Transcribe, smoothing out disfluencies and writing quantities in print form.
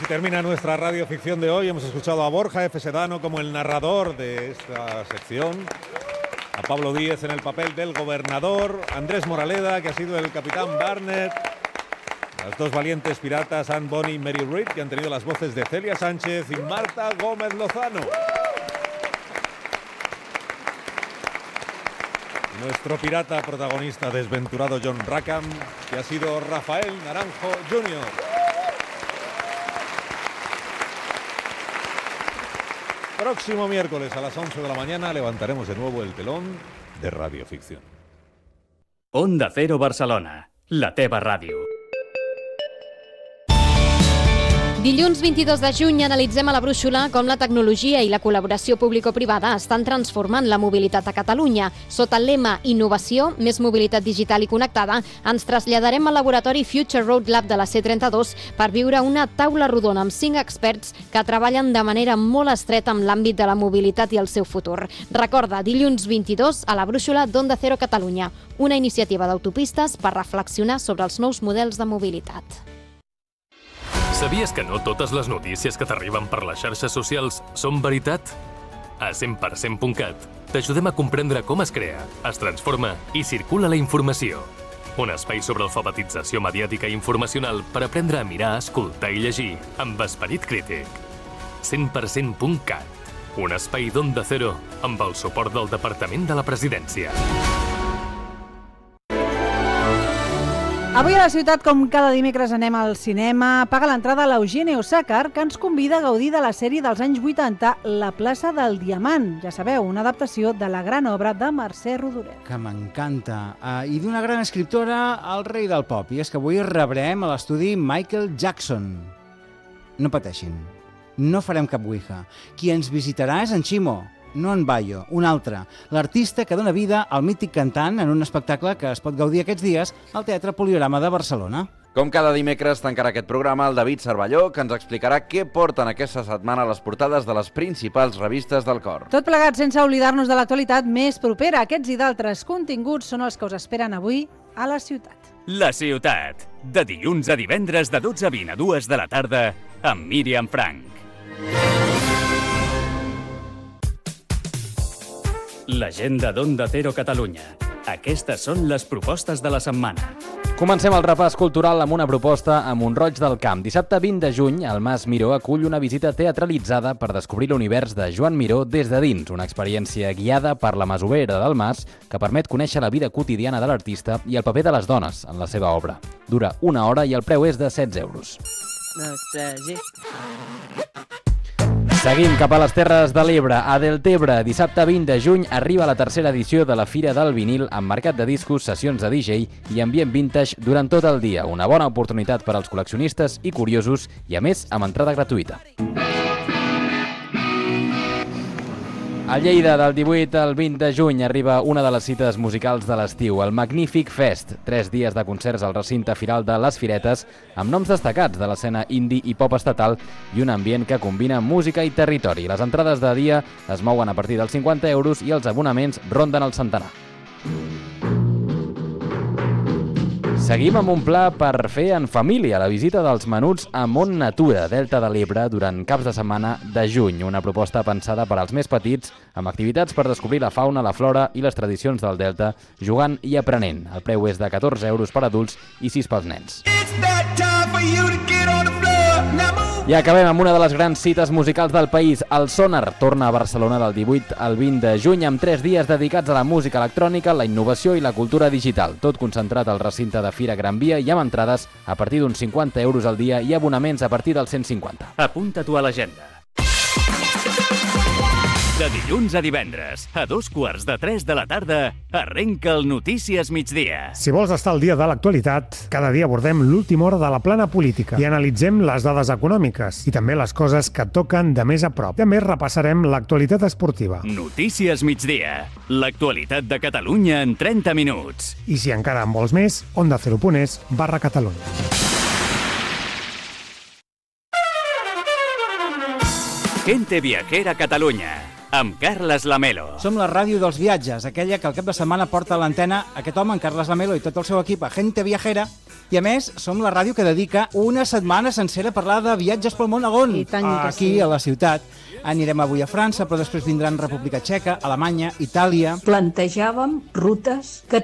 Así termina nuestra radioficción de hoy. Hemos escuchado a Borja F. Sedano como el narrador de esta sección, a Pablo Díez en el papel del gobernador, Andrés Moraleda, que ha sido el capitán Barnett, las dos valientes piratas Anne Bonny y Mary Read, que han tenido las voces de Celia Sánchez y Marta Gómez Lozano. Nuestro pirata protagonista desventurado John Rackham, que ha sido Rafael Naranjo Jr. Próximo miércoles a las 11 de la mañana levantaremos de nuevo el telón de Radioficción. Onda Cero Barcelona, la teva ràdio. Dilluns 22 de juny analitzem a la brúixola com la tecnologia i la col·laboració público-privada estan transformant la mobilitat a Catalunya. Sota el lema Innovació, més mobilitat digital i connectada, ens traslladarem al laboratori Future Road Lab de la C32 per viure una taula rodona amb 5 experts que treballen de manera molt estreta amb l'àmbit de la mobilitat i el seu futur. Recorda, dilluns 22 a la brúixola d'Onda Cero Catalunya, una iniciativa d'autopistes per reflexionar sobre els nous models de mobilitat. Sabies que no totes les notícies que t'arriben per les xarxes socials són veritat? A 100%.cat t'ajudem a comprendre com es crea, es transforma i circula la informació. Un espai sobre alfabetització mediàtica i informacional per aprendre a mirar, escoltar i llegir amb esperit crític. 100%.cat, un espai d'Onda Cero amb el suport del Departament de la Presidència. Avui a la ciutat, com cada dimecres, anem al cinema. Paga l'entrada l'Eugeni Osàcar, que ens convida a gaudir de la sèrie dels anys 80, La plaça del Diamant. Ja sabeu, una adaptació de la gran obra de Mercè Rodoreda. Que m'encanta. I d'una gran escriptora, el rei del pop. I és que avui rebrem a l'estudi Michael Jackson. No pateixin, no farem cap ouija. Qui ens visitarà és en Ximo, no en Bayo, un altre, l'artista que dona vida al mític cantant en un espectacle que es pot gaudir aquests dies al Teatre Poliorama de Barcelona. Com cada dimecres tancarà aquest programa el David Cervelló, que ens explicarà què porten aquesta setmana les portades de les principals revistes del cor. Tot plegat sense oblidar-nos de l'actualitat més propera. Aquests i d'altres continguts són els que us esperen avui a la ciutat. La ciutat, de dilluns a divendres de 12 a 20 a 2 de la tarda, amb Míriam Frank. L'agenda d'Onda Cero Catalunya. Aquestes són les propostes de la setmana. Comencem el repàs cultural amb una proposta a Mont-roig del Camp. Dissabte 20 de juny, el Mas Miró acull una visita teatralitzada per descobrir l'univers de Joan Miró des de dins, una experiència guiada per la masovera del Mas que permet conèixer la vida quotidiana de l'artista i el paper de les dones en la seva obra. Dura 1 hora i el preu és de 16 euros. Seguim cap a les Terres de l'Ebre. A Deltebre, dissabte 20 de juny, arriba la tercera edició de la Fira del Vinil amb mercat de discos, sessions de DJ i ambient vintage durant tot el dia. Una bona oportunitat per als col·leccionistes i curiosos i, a més, amb entrada gratuïta. A Lleida, del 18 al 20 de juny, arriba una de les cites musicals de l'estiu, el Magnífic Fest. 3 dies de concerts al recinte firal de Les Firetes, amb noms destacats de l'escena indie i pop estatal i un ambient que combina música i territori. Les entrades de dia es mouen a partir dels 50 euros i els abonaments ronden el centenar. Seguim amb un pla per fer en família la visita dels menuts a Mont Natura, Delta de l'Ebre, durant caps de setmana de juny. Una proposta pensada per als més petits, amb activitats per descobrir la fauna, la flora i les tradicions del Delta, jugant i aprenent. El preu és de 14 euros per adults i 6 pels nens. I acabem amb una de les grans cites musicals del país. El Sonar torna a Barcelona del 18 al 20 de juny amb 3 dies dedicats a la música electrònica, la innovació i la cultura digital. Tot concentrat al recinte de Fira Gran Via i amb entrades a partir d'uns 50 euros al dia i abonaments a partir dels 150. Apunta-t'ho a l'agenda. De dilluns a divendres, a 2:45 de la tarda, arrenca el Notícies Migdia. Si vols estar al dia de l'actualitat, cada dia abordem l'última hora de la plana política i analitzem les dades econòmiques i també les coses que toquen de més a prop. També repassarem l'actualitat esportiva. Notícies Migdia, l'actualitat de Catalunya en 30 minuts. I si encara en vols més, ondacero.es/Catalunya. Gente Viajera Catalunya. amb Carles Lamelo. Som la ràdio dels viatges, aquella que al cap de setmana porta a l'antena aquest home, en Carles Lamelo, i tot el seu equip a Gente Viajera. I a més, som la ràdio que dedica una setmana sencera a parlar de viatges pel món. On? I tant que Aquí, sí. a la ciutat. Anirem avui a França, però després vindran República Txeca, Alemanya, Itàlia. Plantejàvem rutes que